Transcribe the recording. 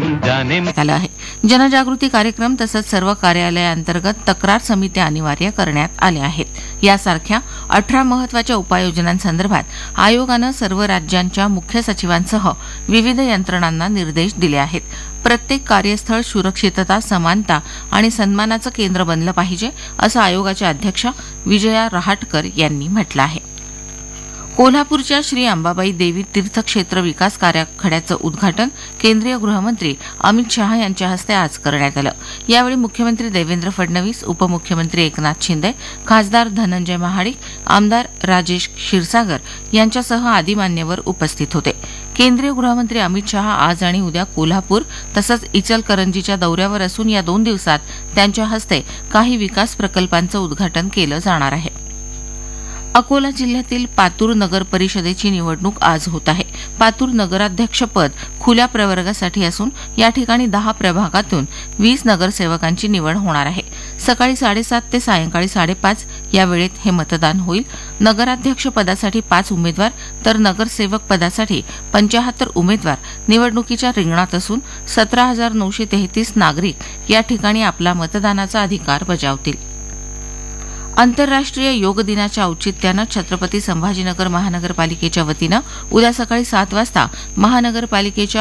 आलं आहे. जनजागृती कार्यक्रम तसंच सर्व कार्यालयांतर्गत तक्रार समित्या अनिवार्य करण्यात आल्या आहेत. यासारख्या 18 महत्वाच्या उपाययोजनांसंदर्भात आयोगानं सर्व राज्यांच्या मुख्य सचिवांसह विविध यंत्रणांना निर्देश दिले आहेत. प्रत्येक कार्यस्थळ सुरक्षितता, समानता आणि सन्मानाचं केंद्र बनलं पाहिजे, असं आयोगाच्या अध्यक्षा विजया रहाटकर यांनी म्हटलं आहे. कोल्हापूरच्या श्री अंबाबाई देवी तीर्थक्षेत्र विकास आराखड्याचं उद्घाटन केंद्रीय गृहमंत्री अमित शहा यांच्या हस्ते आज करण्यात आलं. यावेळी मुख्यमंत्री देवेंद्र फडणवीस, उपमुख्यमंत्री एकनाथ शिंदे, खासदार धनंजय महाडिक, आमदार राजेश क्षीरसागर यांच्यासह आदी मान्यवर उपस्थित होते. केंद्रीय गृहमंत्री अमित शहा आज आणि उद्या कोल्हापूर तसंच इचलकरंजीच्या दौऱ्यावर असून या 2 दिवसात त्यांच्या हस्ते काही विकास प्रकल्पांचं उद्घाटन केलं जाणार आहे. अकोला जिल्ह्यातील पातूर नगर परिषदेची निवडणूक आज होत आहे. पातूर नगराध्यक्षपद खुल्या प्रवर्गासाठी असून या ठिकाणी 10 प्रभागातून 20 नगरसेवकांची निवड होणार आहे. सकाळी 7:30 ते सायंकाळी 5:30 या वेळेत हे मतदान होईल. नगराध्यक्ष पदासाठी 5 उमेदवार तर नगरसेवक पदासाठी 75 उमेदवार निवडणुकीच्या रिंगणात असून 17,933 नागरिक या ठिकाणी आपला मतदानाचा अधिकार बजावतील. आंतरराष्ट्रीय योग दिनाच्या औचित्यानं छत्रपती संभाजीनगर महानगरपालिकेच्या वतीनं उद्या सकाळी 7 वाजता महानगरपालिकेच्या